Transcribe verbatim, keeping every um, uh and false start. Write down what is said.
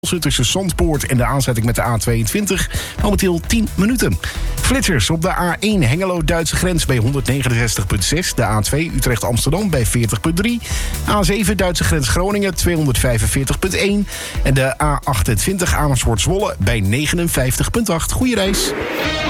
tussen Zandpoort en de aansluiting met de A tweeëntwintig. Momenteel tien minuten. Flitsers op de A één Hengelo-Duitse grens bij honderdnegenenzestig komma zes. De A twee Utrecht-Amsterdam bij veertig komma drie. A zeven Duitse grens Groningen tweehonderdvijfenveertig komma één. En de A achtentwintig Amersfoort-Zwolle bij negenenvijftig komma acht. Goeie reis.